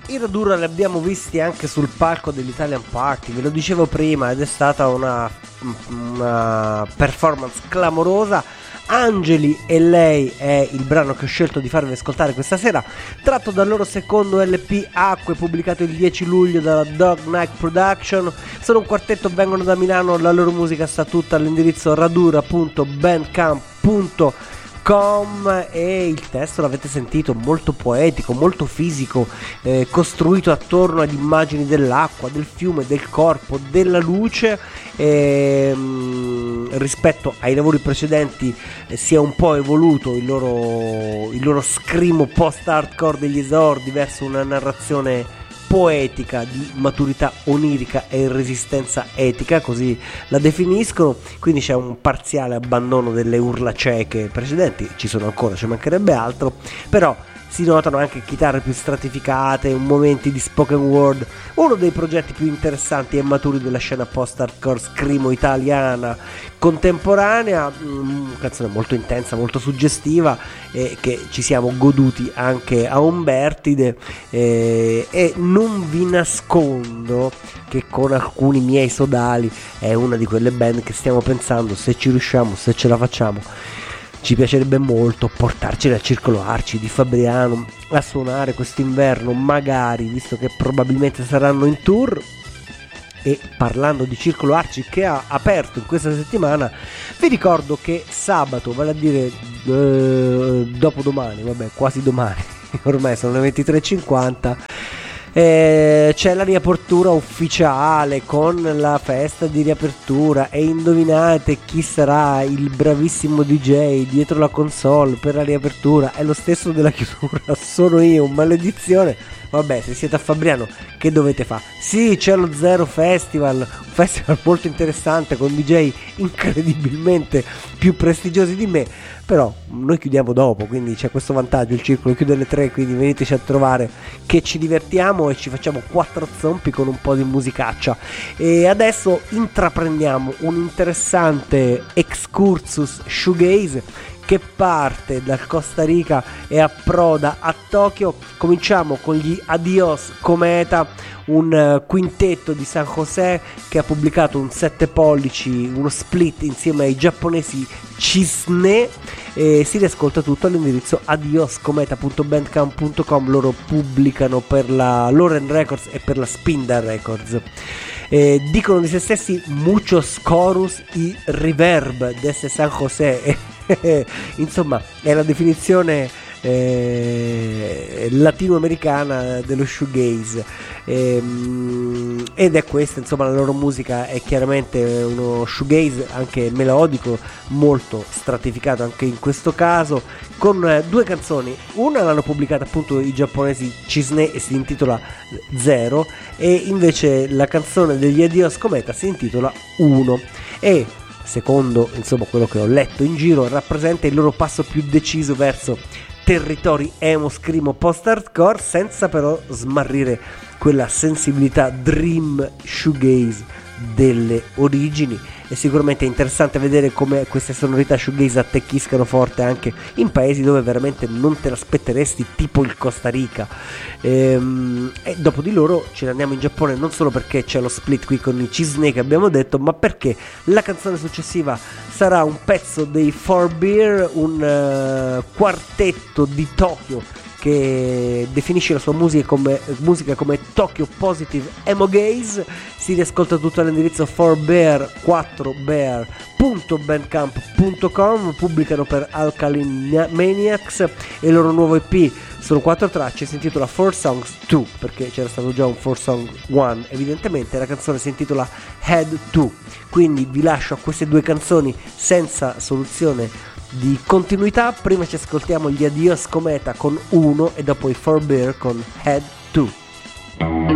I Radura li abbiamo visti anche sul palco dell'Italian Party, ve lo dicevo prima, ed è stata una performance clamorosa. Angeli e lei è il brano che ho scelto di farvi ascoltare questa sera, tratto dal loro secondo LP Acque, pubblicato il 10 luglio dalla Dog Night Production. Sono un quartetto, vengono da Milano, la loro musica sta tutta all'indirizzo radura.bandcamp.com e il testo l'avete sentito, molto poetico, molto fisico, costruito attorno ad immagini dell'acqua, del fiume, del corpo, della luce. Rispetto ai lavori precedenti si è un po' evoluto il loro scrimo post-hardcore degli esordi verso una narrazione poetica di maturità onirica e resistenza etica, così la definiscono. Quindi c'è un parziale abbandono delle urla cieche precedenti, ci sono ancora, ci mancherebbe altro, però si notano anche chitarre più stratificate, momenti di spoken word. Uno dei progetti più interessanti e maturi della scena post-hardcore scrimo italiana contemporanea, canzone molto intensa, molto suggestiva, che ci siamo goduti anche a Umbertide, e non vi nascondo che con alcuni miei sodali è una di quelle band che stiamo pensando, se ci riusciamo, se ce la facciamo, ci piacerebbe molto portarceli al Circolo Arci di Fabriano a suonare quest'inverno, magari, visto che probabilmente saranno in tour. E parlando di Circolo Arci che ha aperto in questa settimana, vi ricordo che sabato, vale a dire dopodomani, vabbè quasi domani, ormai sono le 23:50, c'è la riapertura ufficiale con la festa di riapertura, e indovinate chi sarà il bravissimo DJ dietro la console per la riapertura? È lo stesso della chiusura, sono io, maledizione. Vabbè, se siete a Fabriano che dovete fare? Sì, c'è lo Zero Festival, un festival molto interessante con DJ incredibilmente più prestigiosi di me, però noi chiudiamo dopo, quindi c'è questo vantaggio, il circolo chiude alle 3, quindi veniteci a trovare che ci divertiamo e ci facciamo 4 zompi con un po' di musicaccia. E adesso intraprendiamo un interessante excursus shoegaze che parte dal Costa Rica e approda a Tokyo. Cominciamo con gli Adios Cometa, un quintetto di San José che ha pubblicato un 7 pollici, uno split insieme ai giapponesi Cisne, e si riascolta tutto all'indirizzo adioscometa.bandcamp.com. Loro pubblicano per la Loren Records e per la Spinda Records. Dicono di se stessi muchos chorus y reverb desde San José. Insomma, è la definizione latinoamericana dello shoegaze, ed è questa, insomma, la loro musica è chiaramente uno shoegaze anche melodico, molto stratificato anche in questo caso, con 2 canzoni. Una l'hanno pubblicata appunto i giapponesi Cisne e si intitola Zero, e invece la canzone degli Adios Cometa si intitola Uno, e secondo, insomma, quello che ho letto in giro, rappresenta il loro passo più deciso verso territori emo scrimo post-hardcore, senza però smarrire quella sensibilità dream shoegaze delle origini. È sicuramente interessante vedere come queste sonorità shoegaze attecchiscano forte anche in paesi dove veramente non te l'aspetteresti, tipo il Costa Rica. E dopo di loro ce ne andiamo in Giappone, non solo perché c'è lo split qui con i Cisne che abbiamo detto, ma perché la canzone successiva sarà un pezzo dei 4Beer, un quartetto di Tokyo che definisce la sua musica come Tokyo Positive Emo Gaze. Si riascolta tutto all'indirizzo 4bear.bandcamp.com. pubblicano per Alkaline Maniacs e il loro nuovo EP sono 4 tracce, si intitola 4 Songs 2, perché c'era stato già un 4 Song 1 evidentemente. La canzone si intitola Head 2, quindi vi lascio a queste 2 canzoni senza soluzione di continuità. Prima ci ascoltiamo gli Adios Cometa con Uno e dopo i 4Bear con Head 2.